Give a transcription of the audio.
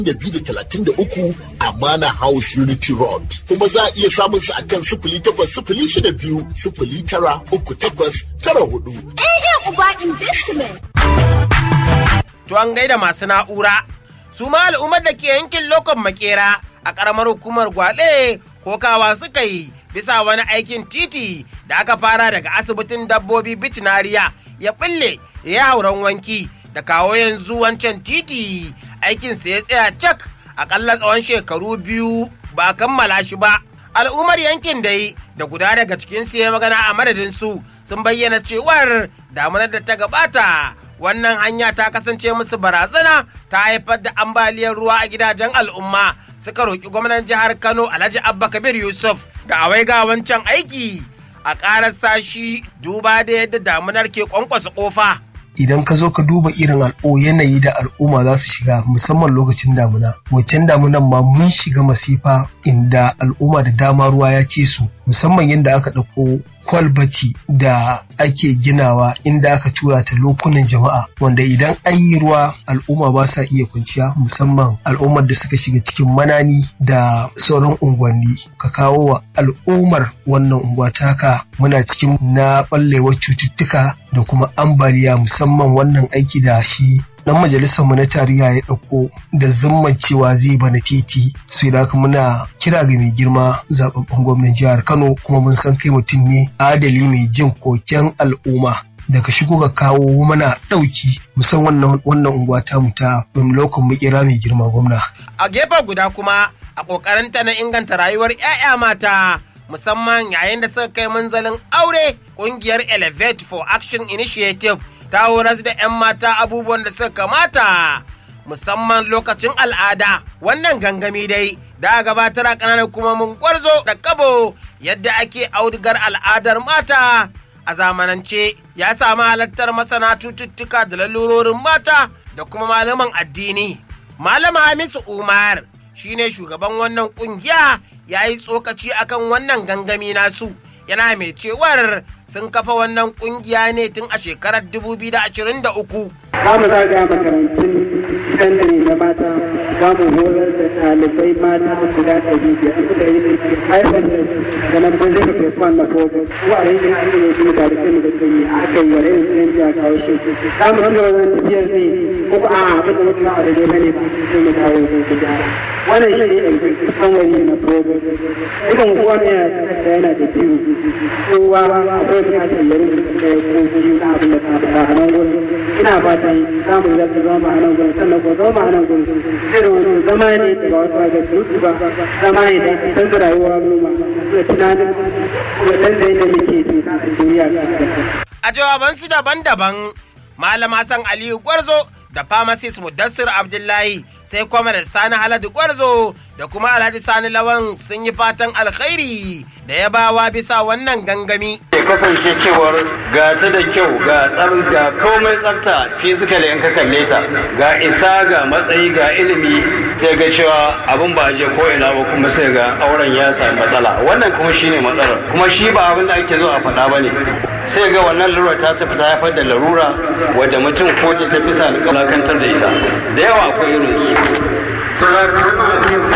233 Amana House Unity Road. Kuma za a iya samun su akan 0802 093894. Uba Investment. To an gaida masu na'ura, su ma al'ummar da ke yankin lokon makera a ƙaramar hukumar Gwale kokawa suka yi bisa wani aikin titi da aka fara daga asibitin dabbobi Bitinariya ya ɓille ya hauran wanki da kawo yanzu wancan titi aikinsa ya tsaya cak akalla tsawon shekaru 2 ba kammala shi ba. Al'ummar yankin dai da guda daga cikinsu ya magana a madadin su sun bayyana cewar damunar da ta gabata wannan hanya ta kasance musu barazana ta haifar da ambaliyar ruwa a gidajen al'umma. Suka roƙi gwamnan jihar Kano Alhaji Abba Kabir Yusuf da awai ga wancan aiki a ƙarar sashi duba da yadda damunar ke ƙwanƙwasa ƙofa. Idan ka zo ka duba irin yanayi da al'umma za su shiga musamman lokacin damuna. Waccan damunan ma mun shiga masifa inda al'umma da dama ruwa ya ce su musamman yadda aka ɗauko kwalbati da ake ginawa inda aka tura ta lokunan jama'a wanda idan an yi ruwa al'umma ba sa iya kwanciya musamman al'ummar da suka shiga cikin manani da sauran unguwanni ka kawo wa al'ummar wannan unguwa taka muna cikin na ɓallewar cututtuka da kuma ambaliya musamman wannan aiki da shi dan majalisar mu na tarayya ya dauko da zumman cewa zai bana titi sai da muna kira ga mai girma zababben gwamnatin jihar Kano kuma mun san kai mutum ne adali mai jin koken al'umma daga shigo ga kawo mana dauki musamman wannan unguwa ta mu ta lokacin mu kira mai girma gwamna. A gefe guda kuma a kokarin ta na inganta rayuwar 'ya'ya mata musamman yayin da suka kai munzalin aure kungiyar Elevate for Action Initiative ta horas da 'yan mata abubuwan da suka kamata musamman lokacin al'ada. Wannan gangami dai da gabatar a ƙananan hukumomin Gwarzo da Kabo yadda ake audigar al'adar mata a zamanance ya samu halartar masana cututtuka da lalurorin mata da kuma malaman addini. Malam Hamisu Umar shine shugaban wannan kungiya ya yi tsokaci akan wannan gangami nasu yana mai cewar sun kafa wannan kungiya ne tun a shekarar 2023. Za mu zaga makarantun sakandare na mata, za mu horar da ɗalibai mata guda 500 suka yi haifar da lambar zai ka fesman na kogo. Ko a rashin asiri su da sai mu da tsaye aka yi wa rayin tsayin jiya kawo shi. Za mu ci gaba da tafiyar ne ko a abin da mutum a da dai bane ba sai mu dawo da gyara. Wannan shi ne sanwari na kogo. Dukan kowa ne yana da biyu. Kowa akwai bukatar ya rubuta ɗaya ko biyu na abin da ta faɗa a nan gurin. Ina fatan za mu zarta zama a nan gurin sannan ko zama a nan gurin zai wani zama ne da ba wasu ga surutu ba zama ne da san da rayuwa noma da tunanin da san da yadda muke duniya. A jawabansu daban-daban Malam Hassan Aliyu Gwarzo da pharmacist Mudassir Abdullahi sai kuma da Sani Haladu Gwarzo da kuma Alhaji Sani Lawan sun yi fatan alkhairi da ya bawa bisa wannan gangami. Ya kasance cewar ga ta da kyau ga komai tsafta physically in ka kalle ta ga isa ga matsayi ga ilimi sai ga cewa abin ba je ko ina ba kuma sai ga auren ya sami matsala wannan kuma shine matsalar kuma shi ba abin da ake zo a faɗa bane sai ga wannan larura ta tafi ta haifar da larura wadda mutum ko ta bisa alƙalakantar da ita da yawa akwai irin su